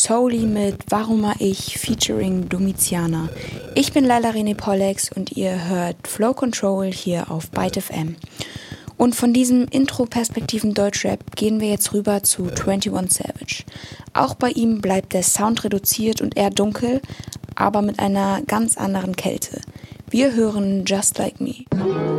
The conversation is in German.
Souli mit Waruma Ich featuring Domiziana. Ich bin Laila René Pollex und ihr hört Flow Control hier auf Byte FM. Und von diesem Intro-Perspektiven Deutschrap gehen wir jetzt rüber zu 21 Savage. Auch bei ihm bleibt der Sound reduziert und eher dunkel, aber mit einer ganz anderen Kälte. Wir hören Just Like Me.